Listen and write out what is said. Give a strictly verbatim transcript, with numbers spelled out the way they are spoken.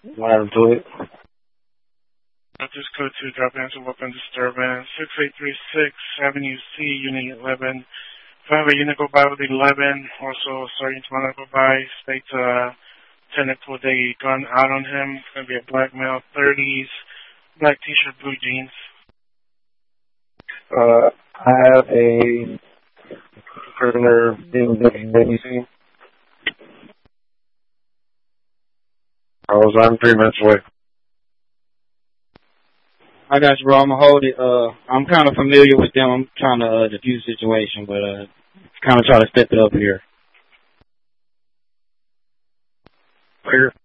Whatever to it. Just code two, drop answer weapon disturbance. six eight three six, Avenue C, Unit eleven. If I have a unit go by with eleven, also Sergeant Tamana go by, states uh, Lieutenant pulled a gun out on him. It's going to be a black male, thirties, black t-shirt, blue jeans. Uh, I have a prisoner in W C. I was on three minutes away. I got you, bro. I'm gonna hold it. Uh, I'm kind of familiar with them. I'm trying to uh, defuse the situation, but uh, kind of try to step it up here. Clear.